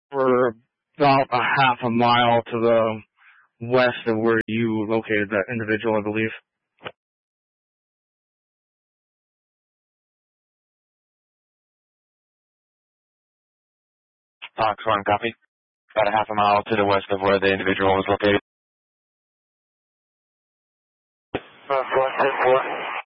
We're about a half a mile to the west of where you located that individual, I believe. Fox 1, copy. About a half a mile to the west of where the individual was located. Fox 1, 4.